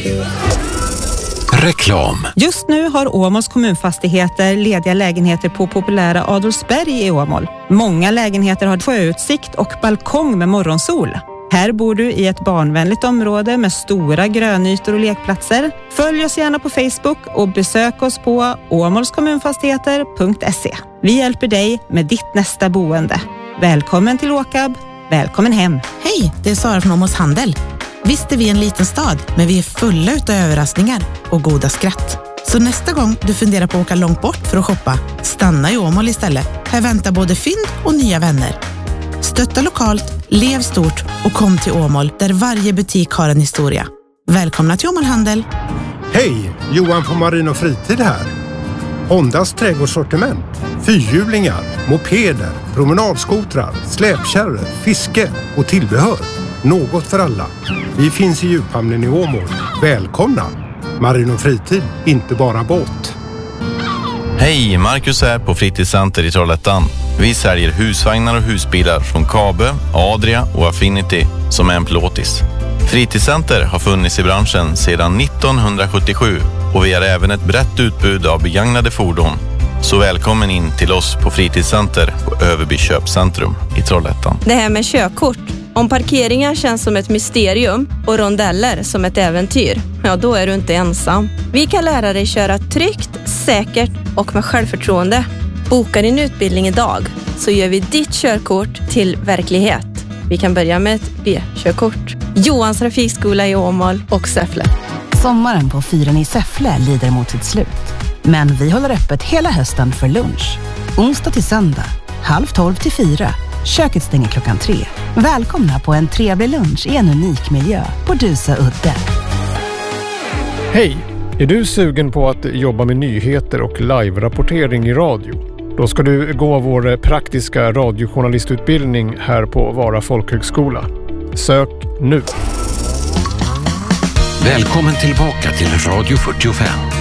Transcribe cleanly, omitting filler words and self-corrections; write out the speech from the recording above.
Reklam. Just nu har Åmåls kommunfastigheter lediga lägenheter på populära Adolfsberg i Åmål. Många lägenheter har sjöutsikt och balkong med morgonsol. Här bor du i ett barnvänligt område med stora grönytor och lekplatser. Följ oss gärna på Facebook och besök oss på åmålskommunfastigheter.se. Vi hjälper dig med ditt nästa boende. Välkommen till Åkab. Välkommen hem. Hej, det är Sara från Åmåls Handel. Visst är vi en liten stad, men vi är fulla utav överraskningar och goda skratt. Så nästa gång du funderar på att åka långt bort för att shoppa, stanna i Åmål istället. Här väntar både fynd och nya vänner. Stötta lokalt, lev stort och kom till Åmål där varje butik har en historia. Välkomna till Åmål Handel. Hej, Johan från Marin och Fritid här. Hondas trädgårdssortiment, fyrhjulingar, mopeder, promenadskotrar, släpkärror, fiske och tillbehör. Något för alla. Vi finns i djuphamnen i Åmål. Välkomna! Marin och Fritid, inte bara båt. Hej, Marcus här på Fritidscenter i Trollhättan. Vi säljer husvagnar och husbilar från Kabe, Adria och Affinity som är en plåtis. Fritidscenter har funnits i branschen sedan 1977 och vi har även ett brett utbud av begagnade fordon. Så välkommen in till oss på Fritidscenter på Överby köpcentrum i Trollhättan. Det här med körkort. Om parkeringar känns som ett mysterium och rondeller som ett äventyr, ja då är du inte ensam. Vi kan lära dig köra tryggt, säkert och med självförtroende. Boka din utbildning idag så gör vi ditt körkort till verklighet. Vi kan börja med ett B-körkort. Johans trafikskola i Åmål och Säffle. Sommaren på Fyren i Säffle lider mot sitt slut. Men vi håller öppet hela hösten för lunch. Onsdag till söndag, 12:30 till 4. Köket stänger 3:00. Välkomna på en trevlig lunch i en unik miljö på Dusa udde. Hej! Är du sugen på att jobba med nyheter och live-rapportering i radio? Då ska du gå vår praktiska radiojournalistutbildning här på Vara folkhögskola. Sök nu! Välkommen tillbaka till Radio 45.